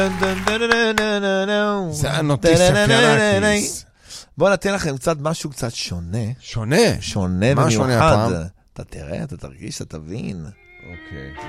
זה הנוטיס יפיאנקיס. בואו נתן לכם קצת משהו קצת שונה. שונה? שונה מה שונה במיוחד. הפעם? אתה תראה, אתה תרגיש, אתה תבין. אוקיי.